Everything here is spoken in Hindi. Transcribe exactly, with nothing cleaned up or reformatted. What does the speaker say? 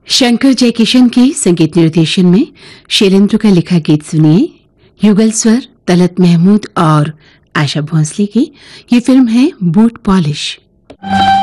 शंकर जयकिशन के संगीत निर्देशन में शैलेंद्र का लिखा गीत सुनिए। युगल स्वर तलत महमूद और आशा भोंसले की। ये फिल्म है बूट पॉलिश।